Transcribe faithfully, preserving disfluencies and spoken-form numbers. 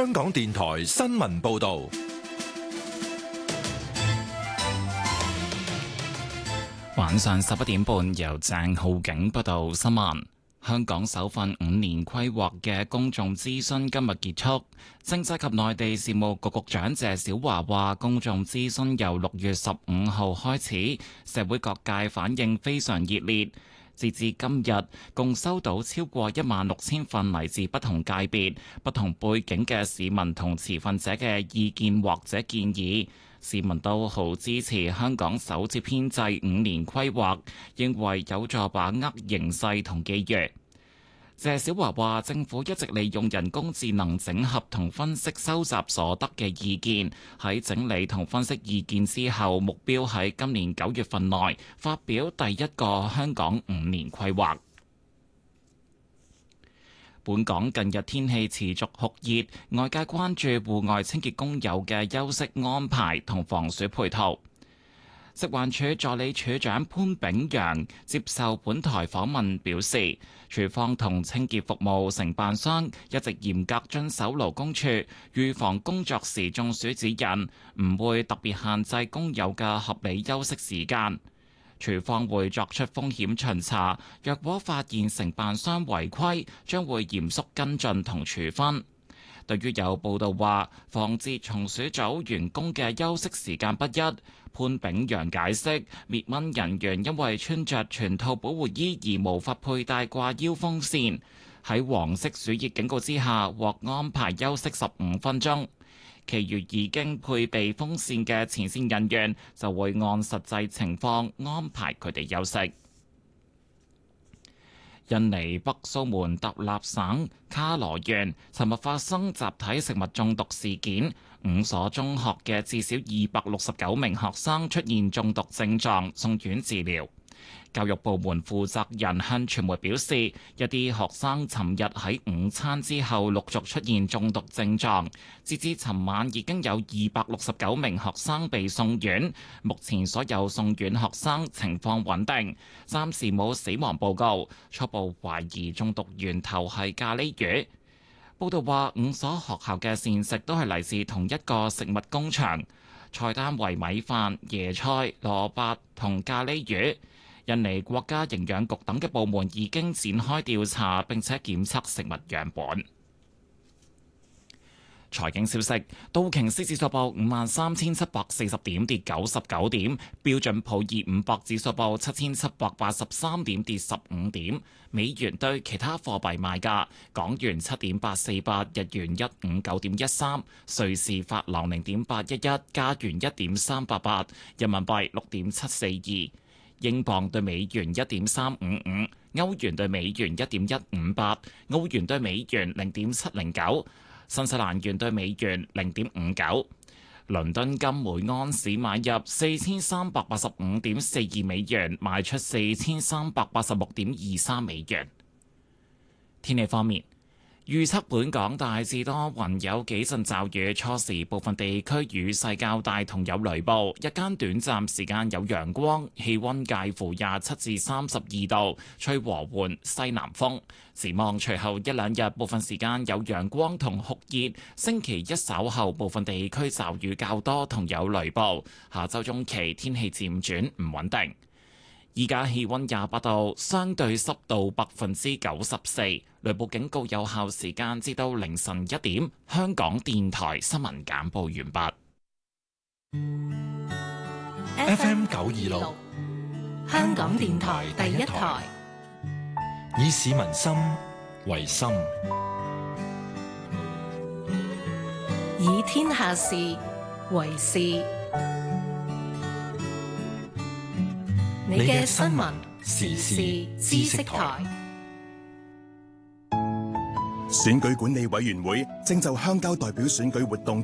香港電台新聞報道。 晚上十一點半，由鄭浩景報道新聞。香港首份五年規劃嘅公眾諮詢今日結束。政制及內地事務局局長謝小華話，公眾諮詢由六月十五號開始，社會各界反應非常熱烈。截至今日，共收到超過一萬六千份嚟自不同界別、不同背景嘅市民同持份者嘅意見或者建議。市民都好支持香港首次編制五年規劃，認為有助把握形勢同機遇。謝小華話，政府一直利用人工智能整合同分析收集所得嘅意見，喺整理同分析意見之後，目標喺今年九月份內發表第一個香港五年規劃。本港近日天氣持續酷熱，外界關注戶外清潔工友嘅休息安排同防暑配套。食環署助理署長潘炳陽接受本台訪問表示，署方同清潔服務承辦商一直嚴格遵守勞工處預防工作時中暑指引，唔會特別限制工友嘅合理休息時間。署方會作出風險巡查，若果發現承辦商違規，將會嚴肅跟進同處分。對於有報道話防治松鼠組員工嘅休息時間不一，潘炳陽解釋，滅蚊人員因為穿着全套保護衣而無法佩戴掛腰風扇，喺黃色暑熱警告之下獲安排休息十五分鐘。其餘已經配備風扇嘅前線人員就會按實際情況安排佢哋休息。印尼北蘇門答臘省卡羅縣尋日發生集體食物中毒事件，五所中學嘅至少二百六十九名學生出現中毒症狀，送院治療。教育部門負責人向傳媒表示，一啲學生尋日喺午餐之後陸續出現中毒症狀，截至尋晚已經有二百六十九名學生被送院，目前所有送院學生情況穩定，暫時冇死亡報告，初步懷疑中毒源頭係咖喱魚。報道話，五所學校嘅膳食都係嚟自同一個食物工場，菜單為米飯、椰菜、蘿蔔同咖喱魚。印尼國家營養局等嘅部門已經展開調查，並且檢測食物樣本。財經消息：道瓊斯指數報五萬三千七百四十點，跌九十九點；標準普爾五百指數報七千七百八十三點，跌十五點。美元對其他貨幣賣價：港元七點八四八，日元一五九點一三，瑞士法郎零點八一一，加元一點三八八，人民幣六點七四二。英鎊對美元一點三五五，歐元對美元一點一五八，澳元對美元零點七零九，新西蘭元對美元零點五九。倫敦金每安士買入四千三百八十五點四二美元，賣出四千三百八十六點二三美元。天氣方面，預測本港大致多雲，有幾陣驟雨，初時部分地區雨勢較大，同有雷暴。日間短暫時間有陽光，氣溫介乎廿七至三十二度，吹和緩西南風。展望隨後一兩日，部分時間有陽光同酷熱。星期一稍後，部分地區驟雨較多，同有雷暴。下周中期天氣漸轉唔穩定。依家氣溫廿八度，相對濕度百分之九十四，雷暴警告有效時間至到凌晨一點。香港電台新聞簡報完畢。F M 九二六， 香港電台第一台， 以市民心為心， 以天下事為事。你嘅新聞時事知識台。 選舉管理委員會正就鄉郊代表選舉活動